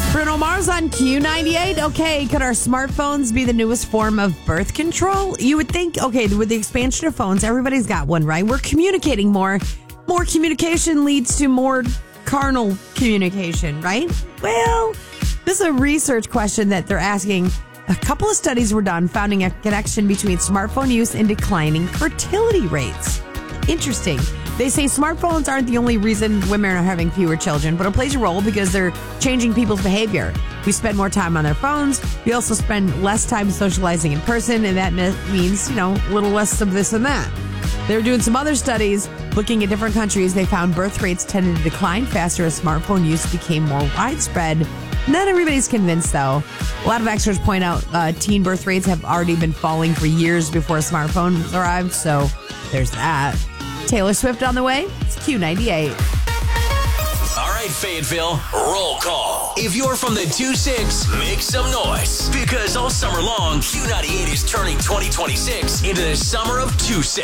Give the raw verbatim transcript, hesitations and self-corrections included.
Bruno Mars on Q ninety-eight. Okay, could our smartphones be the newest form of birth control? You would think, okay, with the expansion of phones, everybody's got one, right? We're communicating more. More communication leads to more carnal communication, right? Well, this is a research question that they're asking. A couple of studies were done finding a connection between smartphone use and declining fertility rates. Interesting. They say smartphones aren't the only reason women are having fewer children, but it plays a role because they're changing people's behavior. We spend more time on their phones. We also spend less time socializing in person, and that means, you know, a little less of this and that. They're doing some other studies looking at different countries. They found birth rates tended to decline faster as smartphone use became more widespread. Not everybody's convinced, though. A lot of experts point out uh, teen birth rates have already been falling for years before smartphones arrived, so there's that. Taylor Swift on the way. It's Q ninety-eight. All right, Fayetteville, roll call. If you're from the two six, make some noise. Because all summer long, Q ninety-eight is turning twenty twenty-six into the summer of two six.